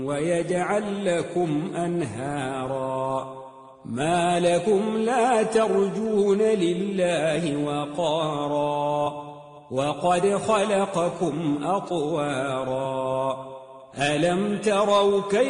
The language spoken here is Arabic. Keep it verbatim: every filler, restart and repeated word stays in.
ويجعل لكم أنهارا ما لكم لا ترجون لله وقارا وقد خلقكم أطوارا ألم تروا كيف